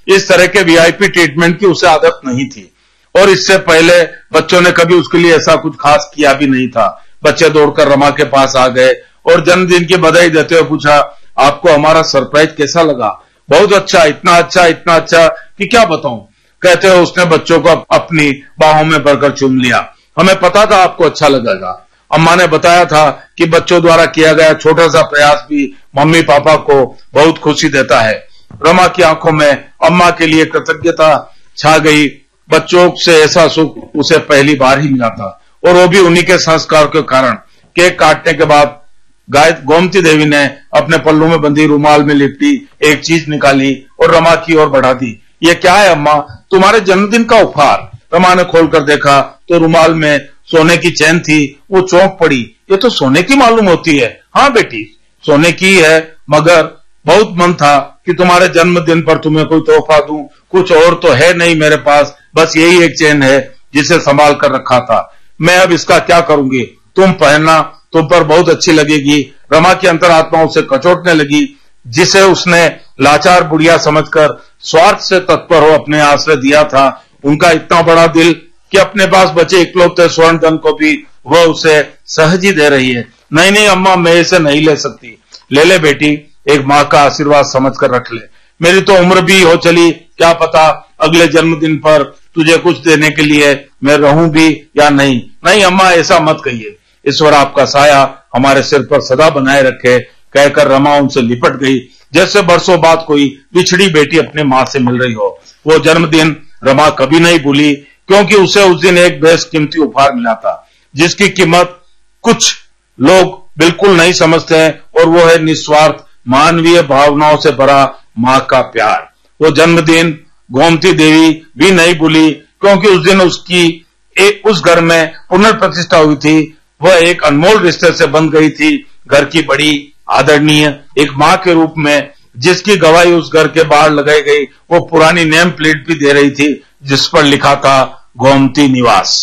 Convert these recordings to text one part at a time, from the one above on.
इस तरह के वीआईपी ट्रीटमेंट की उसे आदत नहीं थी और इससे पहले बच्चों ने कभी उसके लिए ऐसा कुछ खास किया भी नहीं था। बच्चे दौड़कर रमा के पास आ गए और जन्मदिन की बधाई देते हुए पूछा, आपको हमारा सरप्राइज कैसा लगा? बहुत अच्छा, इतना अच्छा कि क्या बताऊं। कहते हुए उसने बच्चों को अपनी बाहों में भरकर चूम लिया। हमें पता था आपको अच्छा लगेगा। अम्मा ने बताया था कि बच्चों द्वारा किया गया छोटा सा प्रयास भी मम्मी पापा को बहुत खुशी देता है। रमा की आंखों में अम्मा के लिए कृतज्ञता छा गई। बच्चों से ऐसा सुख उसे पहली बार ही मिला था और वो भी उन्हीं के संस्कार के कारण। केक काटने के बाद गोमती देवी ने अपने पल्लू में बंधी रुमाल में लिपटी एक चीज निकाली और रमा की ओर बढ़ा दी। ये क्या है अम्मा? तुम्हारे जन्मदिन का उपहार। रमा ने खोलकर देखा तो रुमाल में सोने की चैन थी। वो चौंक पड़ी। ये तो सोने की मालूम होती है। हाँ बेटी, सोने की है, मगर बहुत मन था कि तुम्हारे जन्मदिन पर तुम्हें कोई तोहफा दूं। कुछ और तो है नहीं मेरे पास, बस यही एक चैन है जिसे संभाल कर रखा था। मैं अब इसका क्या करूंगी? तुम पहनना, तुम पर बहुत अच्छी लगेगी। रमा की अंतरात्मा उसे कचोटने लगी, जिसे उसने लाचार बुढ़िया समझकर स्वार्थ से तत्पर हो अपने आश्रय दिया था। उनका इतना बड़ा दिल कि अपने पास बचे इकलौते स्वर्ण धन को भी वह उसे सहज ही दे रही है। नहीं अम्मा, मैं इसे नहीं ले सकती। ले बेटी, एक माँ का आशीर्वाद समझकर रख ले। मेरी तो उम्र भी हो चली, क्या पता अगले जन्मदिन पर तुझे कुछ देने के लिए मैं रहूं भी या नहीं। नहीं अम्मा, ऐसा मत कहिए। ईश्वर आपका साया हमारे सिर पर सदा बनाए रखे, कहकर रमा उनसे लिपट गई जैसे बरसों बाद कोई बिछड़ी बेटी अपने माँ से मिल रही हो। वो जन्मदिन रमा कभी नहीं भूली, क्योंकि उसे उस दिन एक बेशकीमती उपहार मिला था जिसकी कीमत कुछ लोग बिल्कुल नहीं समझते हैं, और वो है निस्वार्थ मानवीय भावनाओं से भरा माँ का प्यार। वो जन्मदिन गोमती देवी भी नहीं भूली, क्योंकि उस दिन उसकी उस घर में पुनर्प्रतिष्ठा हुई थी। वह एक अनमोल रिश्ते से बंध गई थी, घर की बड़ी आदरणीय एक माँ के रूप में, जिसकी गवाही उस घर के बाहर लगाई गई। वो पुरानी नेम प्लेट भी दे रही थी जिस पर लिखा था गोमती निवास।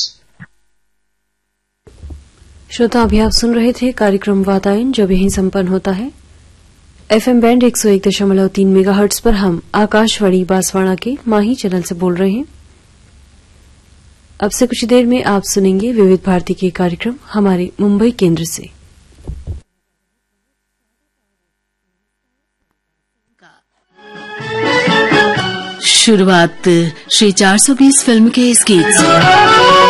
श्रोता, अभी आप सुन रहे थे कार्यक्रम वातायन, जो यहीं संपन्न होता है FM बैंड 101.3 मेगाहर्ट्ज पर। हम आकाशवाणी बांसवाड़ा के माही चैनल से बोल रहे हैं। अब से कुछ देर में आप सुनेंगे विविध भारती के कार्यक्रम हमारे मुंबई केंद्र से। शुरुआत श्री 420 फिल्म के इस गीत से।